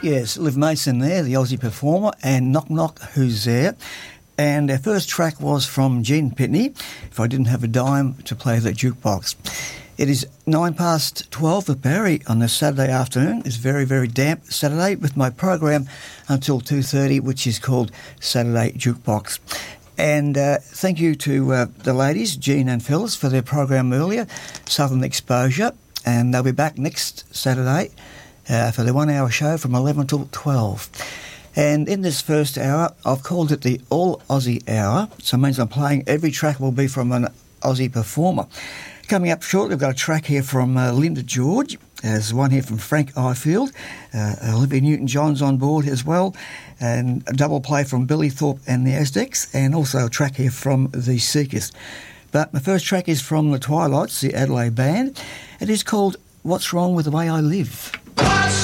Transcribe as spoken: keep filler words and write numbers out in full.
Yes, Liv Mason there, the Aussie performer, and Knock Knock, Who's There. And our first track was from Gene Pitney, If I Didn't Have a Dime to Play the Jukebox. It is nine past twelve for Barry on this Saturday afternoon. It's very, very damp Saturday with my program until two thirty, which is called Saturday Jukebox. And uh, thank you to uh, the ladies, Jean and Phyllis, for their program earlier, Southern Exposure. And they'll be back next Saturday uh, for the one-hour show from eleven till twelve. And in this first hour, I've called it the All Aussie Hour. So it means I'm playing every track will be from an Aussie performer. Coming up shortly, we've got a track here from uh, Linda George. There's one here from Frank Ifield. Uh, Olivia Newton-John's on board as well. And a double play from Billy Thorpe and the Aztecs. And also a track here from The Seekers. But my first track is from the Twilights, the Adelaide Band. It is called What's Wrong with the Way I Live.